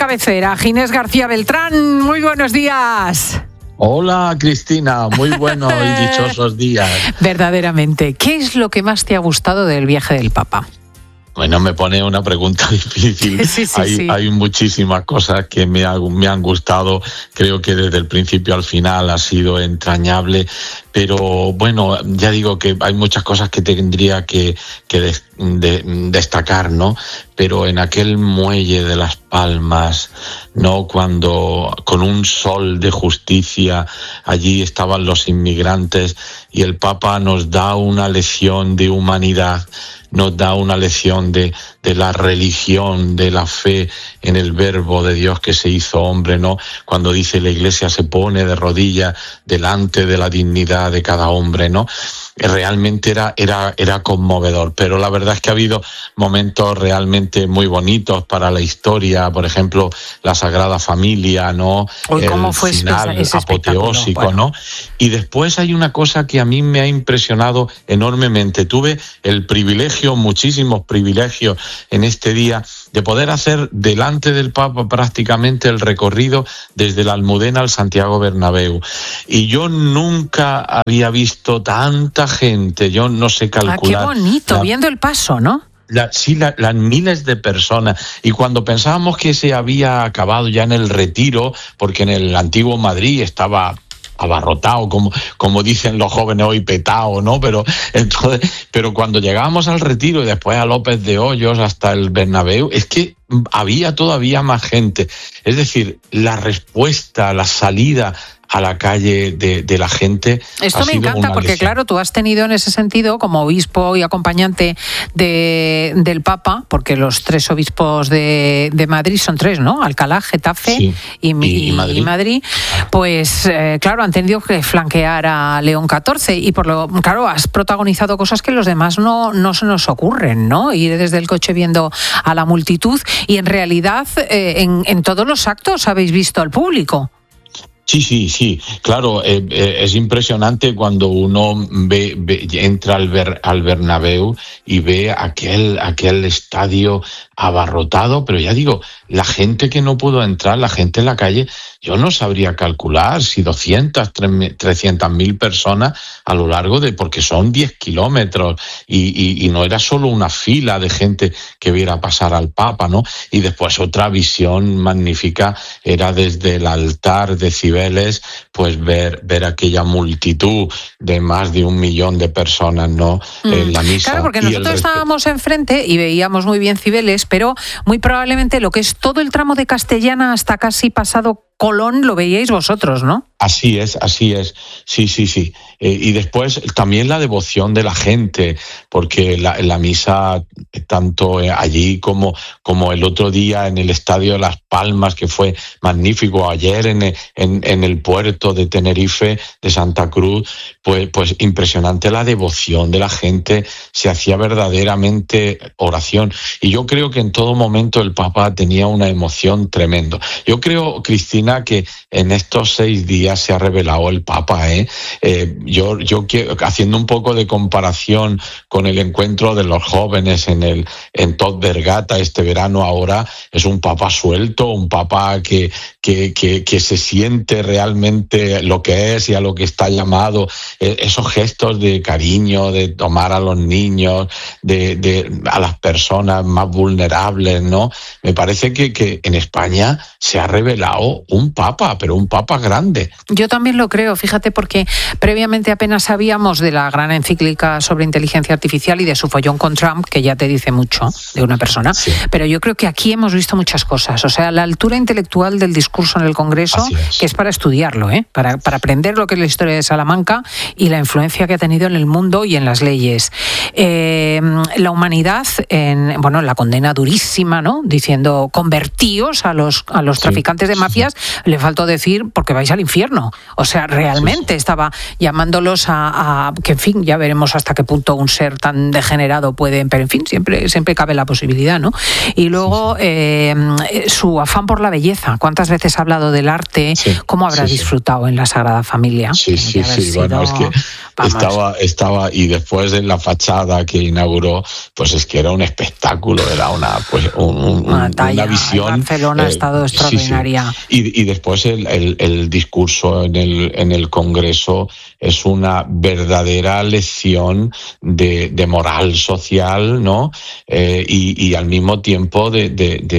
cabecera, Ginés García Beltrán. Muy buenos días. Hola, Cristina, muy buenos y dichosos días. Verdaderamente, ¿qué es lo que más te ha gustado del viaje del Papa? Bueno, me pone una pregunta difícil. Sí. Hay muchísimas cosas que me han gustado. Creo que desde el principio al final ha sido entrañable. Pero bueno, ya digo que hay muchas cosas que tendría que destacar, ¿no? Pero en aquel muelle de Las Palmas, ¿no? Cuando con un sol de justicia allí estaban los inmigrantes y el Papa nos da una lección de humanidad, nos da una lección de la religión, de la fe en el Verbo de Dios que se hizo hombre, ¿no? Cuando dice la Iglesia se pone de rodillas delante de la dignidad de cada hombre, ¿no? Realmente era conmovedor, pero la verdad es que ha habido momentos realmente muy bonitos para la historia, por ejemplo, la Sagrada Familia, ¿no? ¿Cómo fue final ese apoteósico, bueno, ¿no? Y después hay una cosa que a mí me ha impresionado enormemente. Tuve el privilegio, muchísimos privilegios en este día, de poder hacer delante del Papa prácticamente el recorrido desde la Almudena al Santiago Bernabéu. Y yo nunca había visto tanta gente, yo no sé calcular. Qué bonito, viendo el paso, ¿no? Las miles de personas. Y cuando pensábamos que se había acabado ya en el Retiro, porque en el antiguo Madrid estaba abarrotado, como dicen los jóvenes hoy, petado, ¿no? Pero cuando llegábamos al Retiro y después a López de Hoyos hasta el Bernabéu, es que había todavía más gente. Es decir, la respuesta, la salida a la calle de la gente. Esto me encanta porque, claro, tú has tenido en ese sentido, como obispo y acompañante del Papa, porque los tres obispos de Madrid son tres, ¿no? Alcalá, Getafe y Madrid. Pues, claro, han tenido que flanquear a León XIV y, claro, has protagonizado cosas que los demás no se nos ocurren, ¿no? Ir desde el coche viendo a la multitud y, en realidad, en todos los actos habéis visto al público. Sí, claro, es impresionante cuando uno entra al Bernabéu y ve aquel estadio abarrotado, pero ya digo, la gente que no pudo entrar, la gente en la calle, yo no sabría calcular si 200, 300.000 personas a lo largo porque son 10 kilómetros y no era solo una fila de gente que viera pasar al Papa, ¿no? Y después otra visión magnífica era desde el altar de Cibeles, pues ver aquella multitud de más de 1 millón de personas, ¿no? En la misa. Claro, porque nosotros estábamos enfrente y veíamos muy bien Cibeles, pero muy probablemente lo que es todo el tramo de Castellana hasta casi pasado Colón lo veíais vosotros, ¿no? Así es. Sí. Y después también la devoción de la gente, porque la misa, tanto allí como el otro día en el Estadio de Las Palmas, que fue magnífico, ayer en el puerto de Tenerife, de Santa Cruz, pues impresionante la devoción de la gente, se hacía verdaderamente oración. Y yo creo que en todo momento el Papa tenía una emoción tremenda. Yo creo, Cristina, que en estos 6 días se ha revelado el Papa, yo haciendo un poco de comparación con el encuentro de los jóvenes en Tot Vergata este verano, ahora es un Papa suelto, un Papa que se siente realmente lo que es y a lo que está llamado, esos gestos de cariño, de tomar a los niños, a las personas más vulnerables, ¿no? Me parece que en España se ha revelado un Papa, pero un Papa grande. Yo también lo creo, fíjate, porque previamente apenas sabíamos de la gran encíclica sobre inteligencia artificial y de su follón con Trump, que ya te dice mucho de una persona, pero yo creo que aquí hemos visto muchas cosas, o sea, la altura intelectual del discurso en el Congreso, que es para estudiarlo, para aprender lo que es la historia de Salamanca y la influencia que ha tenido en el mundo y en las leyes. La humanidad, en la condena durísima, ¿no? Diciendo convertíos a los traficantes de mafias, le faltó decir porque vais al infierno. O sea, realmente estaba llamándolos a que, en fin, ya veremos hasta qué punto un ser tan degenerado puede, pero en fin, siempre cabe la posibilidad, ¿no? Y luego su afán por la belleza. ¿Cuántas veces ha hablado del arte? ¿Cómo habrá disfrutado en la Sagrada Familia? Sí. Bueno, es que estaba y después de la fachada que inauguró, pues es que era un espectáculo, era una visión. Barcelona ha estado extraordinaria. Y después el discurso en el Congreso es una verdadera lección de moral social, ¿no? Y al mismo tiempo del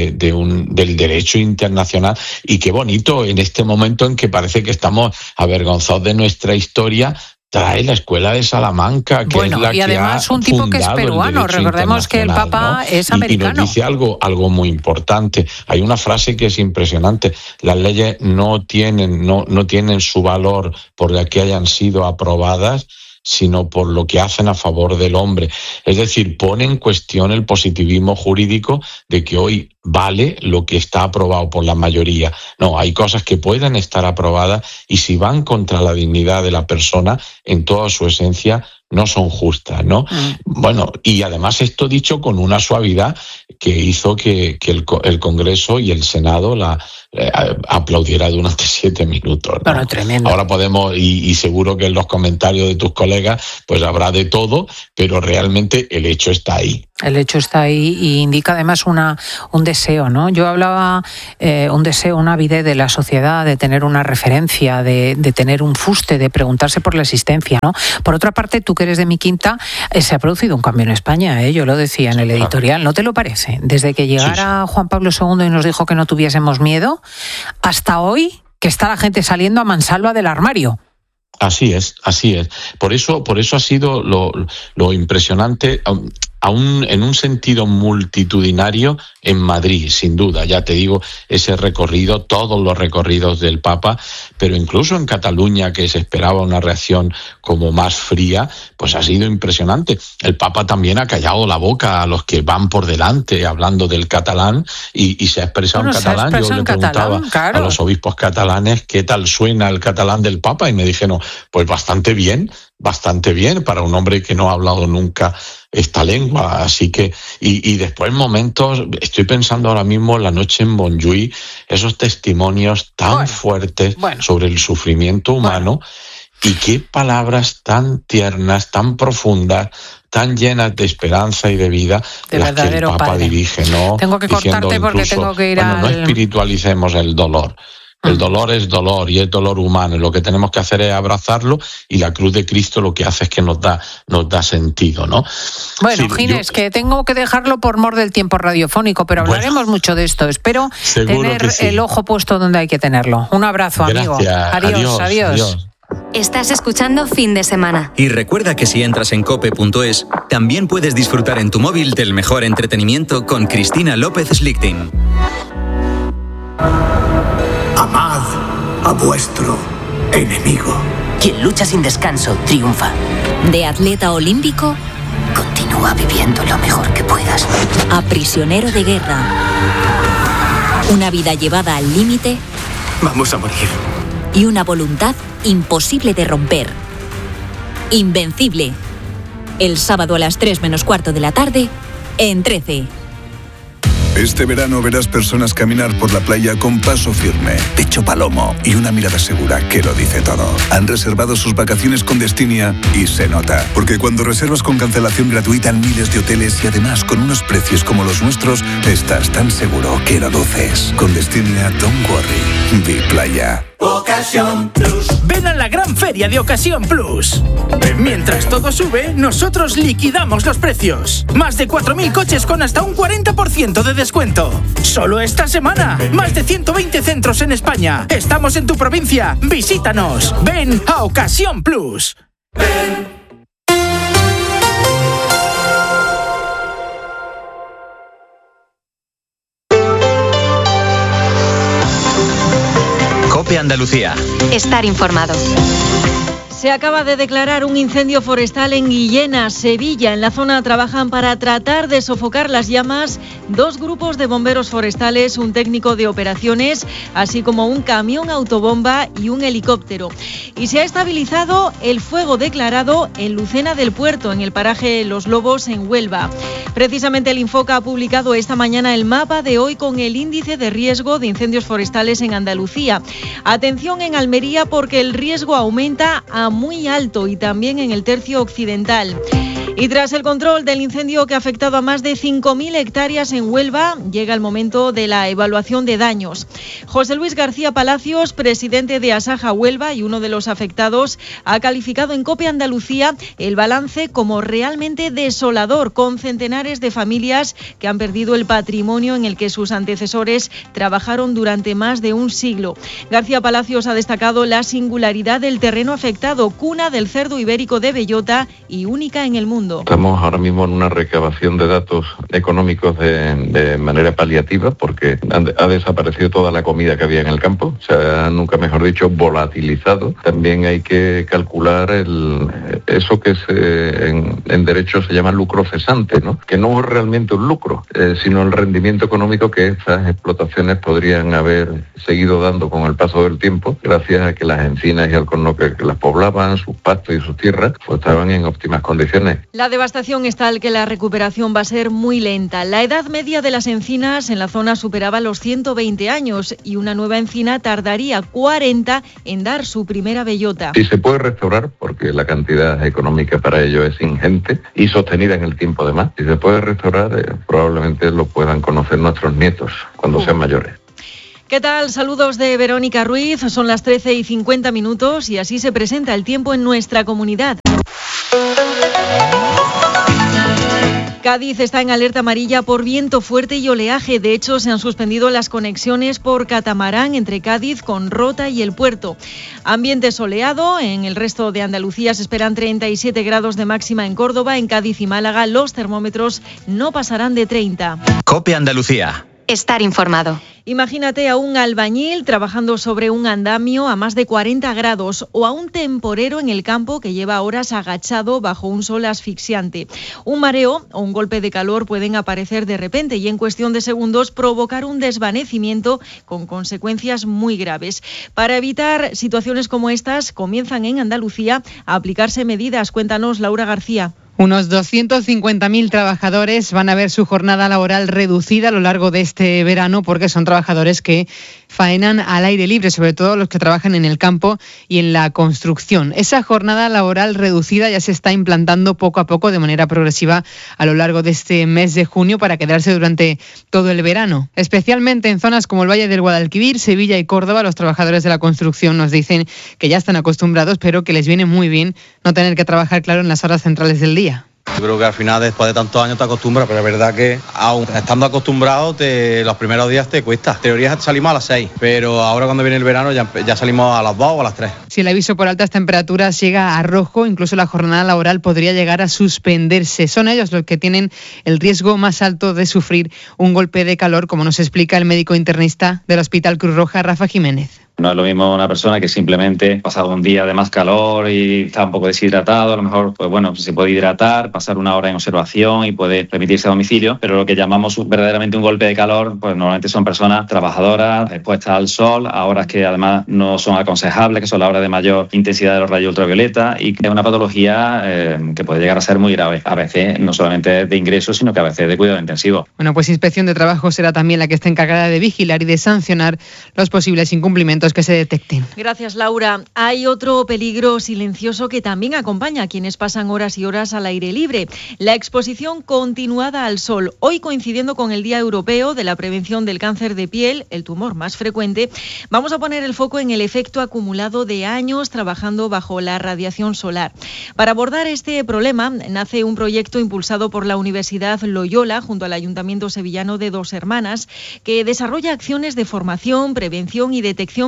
derecho internacional. Y qué bonito en este momento en que parece que estamos avergonzados de nuestra historia. Trae la escuela de Salamanca, que es la y además que ha un tipo que es peruano. Recordemos que el Papa, ¿no?, es americano. Y nos dice algo muy importante. Hay una frase que es impresionante. Las leyes no tienen su valor por la que hayan sido aprobadas, sino por lo que hacen a favor del hombre. Es decir, pone en cuestión el positivismo jurídico de que hoy vale lo que está aprobado por la mayoría. No, hay cosas que pueden estar aprobadas y si van contra la dignidad de la persona en toda su esencia, no son justas, ¿no? Bueno, y además esto dicho con una suavidad que hizo que el Congreso y el Senado aplaudiera durante 7 minutos, ¿no? Bueno, tremendo. Ahora podemos, y seguro que en los comentarios de tus colegas, pues habrá de todo, pero realmente el hecho está ahí. El hecho está ahí y indica además un deseo, ¿no? Yo hablaba un deseo, una avidez de la sociedad, de tener una referencia, de tener un fuste, de preguntarse por la existencia, ¿no? Por otra parte, tú que eres de mi quinta, se ha producido un cambio en España, yo lo decía en el editorial, ¿no te lo parece? Desde que llegara Juan Pablo II y nos dijo que no tuviésemos miedo, hasta hoy que está la gente saliendo a mansalva del armario. Así es. Por eso ha sido lo impresionante, aún en un sentido multitudinario en Madrid, sin duda. Ya te digo, ese recorrido, todos los recorridos del Papa, pero incluso en Cataluña, que se esperaba una reacción como más fría, pues ha sido impresionante. El Papa también ha callado la boca a los que van por delante hablando del catalán y se ha expresado en catalán. Yo le preguntaba a los obispos catalanes qué tal suena el catalán del Papa y me dijeron, pues bastante bien para un hombre que no ha hablado nunca esta lengua, así que y después momentos, estoy pensando ahora mismo en la noche en Montjuïc, esos testimonios tan fuertes sobre el sufrimiento humano y qué palabras tan tiernas, tan profundas, tan llenas de esperanza y de vida las que el Papa dirige, ¿no? Tengo que cortarte porque tengo que ir no espiritualicemos el dolor. El dolor es dolor y es dolor humano y lo que tenemos que hacer es abrazarlo y la cruz de Cristo lo que hace es que nos da sentido, ¿no? Bueno, sí, Ginés, que tengo que dejarlo por mor del tiempo radiofónico, pero hablaremos mucho de esto. Espero tener el ojo puesto donde hay que tenerlo. Un abrazo, amigo. Adiós. Estás escuchando Fin de Semana. Y recuerda que si entras en cope.es, también puedes disfrutar en tu móvil del mejor entretenimiento con Cristina López Slichting. Amad a vuestro enemigo. Quien lucha sin descanso triunfa. De atleta olímpico, continúa viviendo lo mejor que puedas. A prisionero de guerra. Una vida llevada al límite. Vamos a morir. Y una voluntad imposible de romper. Invencible. El sábado a las 3:15 de la tarde, en 13. Este verano verás personas caminar por la playa con paso firme, pecho palomo y una mirada segura que lo dice todo. Han reservado sus vacaciones con Destinia y se nota. Porque cuando reservas con cancelación gratuita en miles de hoteles y además con unos precios como los nuestros, estás tan seguro que lo luces. Con Destinia, don't worry. Di playa. Ocasión Plus. Ven a la gran feria de Ocasión Plus. Mientras todo sube, nosotros liquidamos los precios. Más de 4.000 coches con hasta un 40% de descuento. Solo esta semana. Más de 120 centros en España. Estamos en tu provincia. Visítanos. Ven a Ocasión Plus. Ven. COPE Andalucía. Estar informado. Se acaba de declarar un incendio forestal en Guillena, Sevilla. En la zona trabajan para tratar de sofocar las llamas 2 grupos de bomberos forestales, un técnico de operaciones, así como un camión autobomba y un helicóptero. Y se ha estabilizado el fuego declarado en Lucena del Puerto, en el paraje Los Lobos, en Huelva. Precisamente el Infoca ha publicado esta mañana el mapa de hoy con el índice de riesgo de incendios forestales en Andalucía. Atención en Almería porque el riesgo aumenta a muy alto y también en el tercio occidental. Y tras el control del incendio que ha afectado a más de 5.000 hectáreas en Huelva, llega el momento de la evaluación de daños. José Luis García Palacios, presidente de Asaja Huelva y uno de los afectados, ha calificado en COPE Andalucía el balance como realmente desolador, con centenares de familias que han perdido el patrimonio en el que sus antecesores trabajaron durante más de un siglo. García Palacios ha destacado la singularidad del terreno afectado, cuna del cerdo ibérico de bellota y única en el mundo. Estamos ahora mismo en una recabación de datos económicos de manera paliativa porque ha desaparecido toda la comida que había en el campo, se ha, nunca mejor dicho, volatilizado. También hay que calcular eso que en derecho se llama lucro cesante, ¿no? Que no es realmente un lucro, sino el rendimiento económico que estas explotaciones podrían haber seguido dando con el paso del tiempo, gracias a que las encinas y alcornoques que las poblaban, sus pastos y sus tierras, pues estaban en óptimas condiciones. La devastación es tal que la recuperación va a ser muy lenta. La edad media de las encinas en la zona superaba los 120 años y una nueva encina tardaría 40 en dar su primera bellota. Si se puede restaurar, porque la cantidad económica para ello es ingente y sostenida en el tiempo además, si se puede restaurar, probablemente lo puedan conocer nuestros nietos cuando sean mayores. ¿Qué tal? Saludos de Verónica Ruiz. Son las 13:50 y así se presenta el tiempo en nuestra comunidad. Cádiz está en alerta amarilla por viento fuerte y oleaje. De hecho, se han suspendido las conexiones por catamarán entre Cádiz con Rota y el puerto. Ambiente soleado. En el resto de Andalucía se esperan 37 grados de máxima en Córdoba. En Cádiz y Málaga los termómetros no pasarán de 30. COPE Andalucía. Estar informado. Imagínate a un albañil trabajando sobre un andamio a más de 40 grados o a un temporero en el campo que lleva horas agachado bajo un sol asfixiante. Un mareo o un golpe de calor pueden aparecer de repente y en cuestión de segundos provocar un desvanecimiento con consecuencias muy graves. Para evitar situaciones como estas, comienzan en Andalucía a aplicarse medidas. Cuéntanos, Laura García. Unos 250.000 trabajadores van a ver su jornada laboral reducida a lo largo de este verano porque son trabajadores que faenan al aire libre, sobre todo los que trabajan en el campo y en la construcción. Esa jornada laboral reducida ya se está implantando poco a poco de manera progresiva a lo largo de este mes de junio para quedarse durante todo el verano. Especialmente en zonas como el Valle del Guadalquivir, Sevilla y Córdoba, los trabajadores de la construcción nos dicen que ya están acostumbrados, pero que les viene muy bien no tener que trabajar, claro, en las horas centrales del día. Yo creo que al final, después de tantos años, te acostumbras, pero es verdad que aún estando acostumbrado, los primeros días te cuesta. En teoría salimos a las 6, pero ahora cuando viene el verano ya salimos a las 2 o a las 3. Si el aviso por altas temperaturas llega a rojo, incluso la jornada laboral podría llegar a suspenderse. Son ellos los que tienen el riesgo más alto de sufrir un golpe de calor, como nos explica el médico internista del Hospital Cruz Roja, Rafa Jiménez. No es lo mismo una persona que simplemente ha pasado un día de más calor y está un poco deshidratado, a lo mejor se puede hidratar, pasar una hora en observación y puede remitirse a domicilio, pero lo que llamamos verdaderamente un golpe de calor, pues normalmente son personas trabajadoras, expuestas al sol, a horas que además no son aconsejables, que son las horas de mayor intensidad de los rayos ultravioleta y que es una patología que puede llegar a ser muy grave, a veces no solamente de ingreso, sino que a veces de cuidado intensivo. Bueno, pues Inspección de Trabajo será también la que esté encargada de vigilar y de sancionar los posibles incumplimientos que se detecten. Gracias, Laura. Hay otro peligro silencioso que también acompaña a quienes pasan horas y horas al aire libre: la exposición continuada al sol. Hoy, coincidiendo con el Día Europeo de la Prevención del Cáncer de Piel, el tumor más frecuente, vamos a poner el foco en el efecto acumulado de años trabajando bajo la radiación solar. Para abordar este problema, nace un proyecto impulsado por la Universidad Loyola junto al Ayuntamiento sevillano de Dos Hermanas, que desarrolla acciones de formación, prevención y detección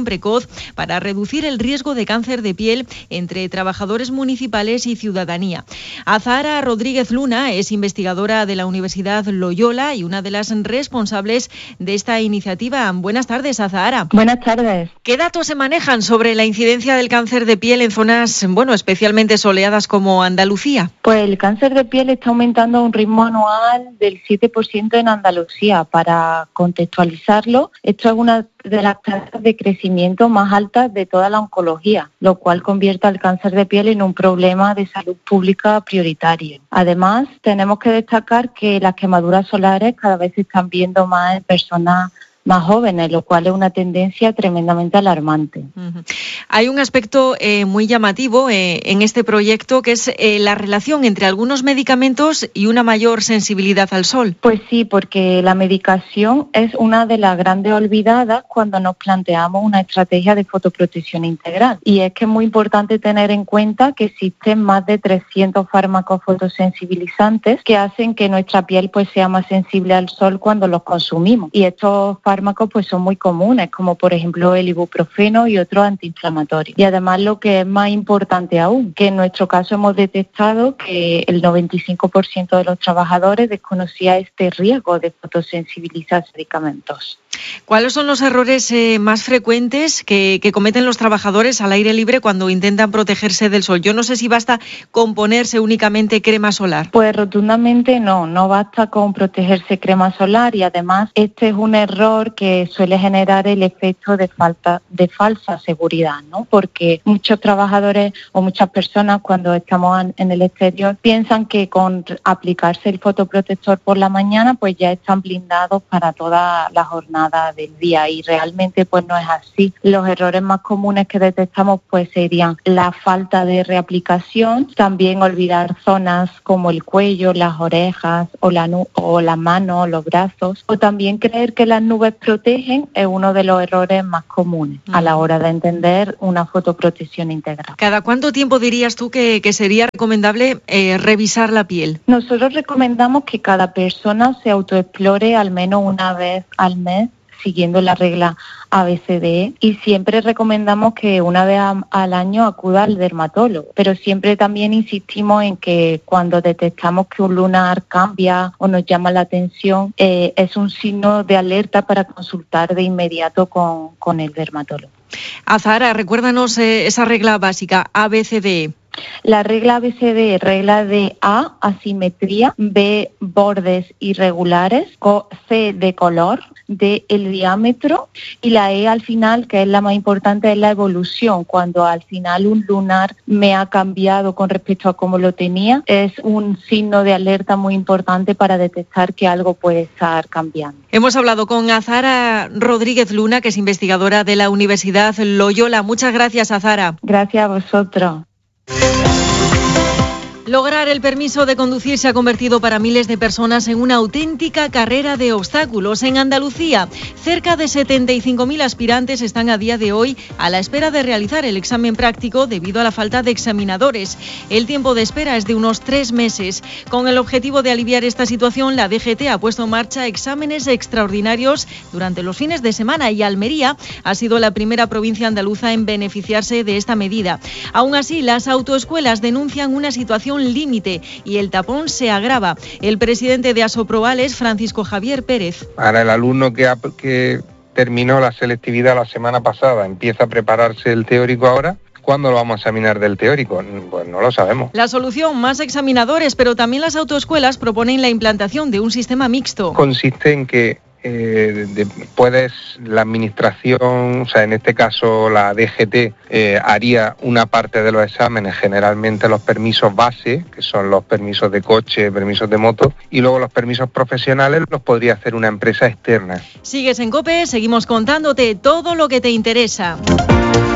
detección precoz para reducir el riesgo de cáncer de piel entre trabajadores municipales y ciudadanía. Azahara Rodríguez Luna es investigadora de la Universidad Loyola y una de las responsables de esta iniciativa. Buenas tardes, Azahara. Buenas tardes. ¿Qué datos se manejan sobre la incidencia del cáncer de piel en zonas, especialmente soleadas como Andalucía? Pues el cáncer de piel está aumentando a un ritmo anual del 7% en Andalucía. Para contextualizarlo, esto es una de las tasas de crecimiento más altas de toda la oncología, lo cual convierte al cáncer de piel en un problema de salud pública prioritario. Además, tenemos que destacar que las quemaduras solares cada vez se están viendo más en personas más jóvenes, lo cual es una tendencia tremendamente alarmante. Hay un aspecto muy llamativo en este proyecto, que es la relación entre algunos medicamentos y una mayor sensibilidad al sol. Pues sí, porque la medicación es una de las grandes olvidadas cuando nos planteamos una estrategia de fotoprotección integral. Y es que es muy importante tener en cuenta que existen más de 300 fármacos fotosensibilizantes que hacen que nuestra piel pues sea más sensible al sol cuando los consumimos. Y estos fármacos pues son muy comunes, como por ejemplo el ibuprofeno y otros antiinflamatorios. Y además, lo que es más importante aún, que en nuestro caso hemos detectado que el 95% de los trabajadores desconocía este riesgo de fotosensibilizar medicamentos. ¿Cuáles son los errores más frecuentes que cometen los trabajadores al aire libre cuando intentan protegerse del sol? Yo no sé si basta con ponerse únicamente crema solar. Pues rotundamente no basta con protegerse crema solar, y además este es un error que suele generar el efecto de falsa seguridad, ¿no? Porque muchos trabajadores o muchas personas cuando estamos en el exterior piensan que con aplicarse el fotoprotector por la mañana pues ya están blindados para toda la jornada del día, y realmente pues no es así. Los errores más comunes que detectamos pues serían la falta de reaplicación, también olvidar zonas como el cuello, las orejas o la mano, los brazos, o también creer que las nubes protegen es uno de los errores más comunes a la hora de entender una fotoprotección integral. ¿Cada cuánto tiempo dirías tú que sería recomendable revisar la piel? Nosotros recomendamos que cada persona se autoexplore al menos una vez al mes, siguiendo la regla ABCDE, y siempre recomendamos que una vez al año acuda al dermatólogo. Pero siempre también insistimos en que cuando detectamos que un lunar cambia o nos llama la atención, es un signo de alerta para consultar de inmediato con el dermatólogo. Azahara, recuérdanos esa regla básica, ABCDE. La regla ABCD, regla de A, asimetría, B, bordes irregulares, C, de color, D, el diámetro, y la E al final, que es la más importante, es la evolución. Cuando al final un lunar me ha cambiado con respecto a cómo lo tenía, es un signo de alerta muy importante para detectar que algo puede estar cambiando. Hemos hablado con Azahara Rodríguez Luna, que es investigadora de la Universidad Loyola. Muchas gracias, Azahara. Gracias a vosotros. Lograr el permiso de conducir se ha convertido para miles de personas en una auténtica carrera de obstáculos. En Andalucía, cerca de 75.000 aspirantes están a día de hoy a la espera de realizar el examen práctico debido a la falta de examinadores. El tiempo de espera es de unos 3 meses. Con el objetivo de aliviar esta situación, la DGT ha puesto en marcha exámenes extraordinarios durante los fines de semana, y Almería ha sido la primera provincia andaluza en beneficiarse de esta medida. Aún así, las autoescuelas denuncian una situación límite y el tapón se agrava. El presidente de Asoprovales, Francisco Javier Pérez. Para el alumno que terminó la selectividad la semana pasada, empieza a prepararse el teórico ahora, ¿cuándo lo vamos a examinar del teórico? Pues no lo sabemos. La solución, más examinadores, pero también las autoescuelas proponen la implantación de un sistema mixto. Consiste en que la administración, o sea, en este caso la DGT, haría una parte de los exámenes, generalmente los permisos base, que son los permisos de coche, permisos de moto, y luego los permisos profesionales los podría hacer una empresa externa. Sigues en COPE, seguimos contándote todo lo que te interesa.